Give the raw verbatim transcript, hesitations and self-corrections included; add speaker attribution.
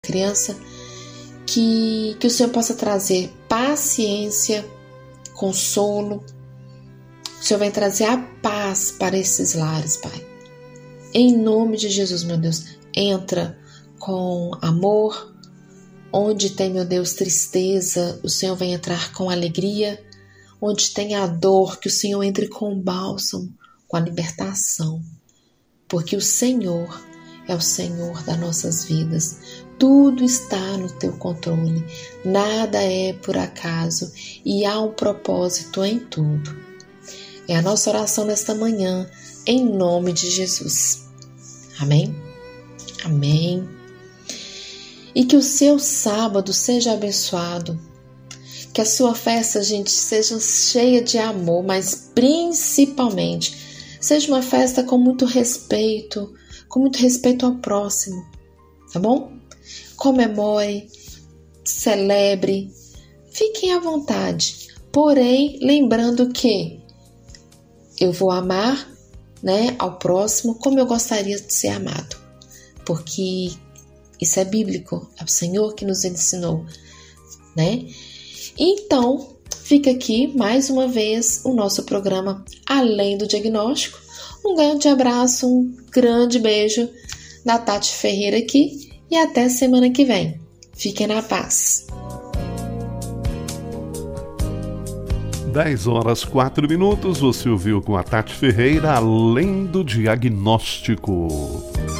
Speaker 1: criança, que, que o Senhor possa trazer paciência, consolo. O Senhor vai trazer a paz para esses lares, Pai. Em nome de Jesus, meu Deus, entra com amor. Onde tem, meu Deus, tristeza, o Senhor vai entrar com alegria. Onde tem a dor, que o Senhor entre com bálsamo, com a libertação. Porque o Senhor é o Senhor das nossas vidas. Tudo está no teu controle. Nada é por acaso e há um propósito em tudo. É a nossa oração nesta manhã, em nome de Jesus. Amém? Amém. E que o seu sábado seja abençoado. Que a sua festa, gente, seja cheia de amor, mas principalmente seja uma festa com muito respeito, com muito respeito ao próximo, tá bom? Comemore, celebre, fiquem à vontade. Porém, lembrando que eu vou amar, né, ao próximo como eu gostaria de ser amado. Porque isso é bíblico, é o Senhor que nos ensinou, né? Então, fica aqui mais uma vez o nosso programa Além do Diagnóstico. Um grande abraço, um grande beijo da Tati Ferreira aqui e até semana que vem. Fiquem na paz.
Speaker 2: dez horas, quatro minutos, você ouviu com a Tati Ferreira Além do Diagnóstico.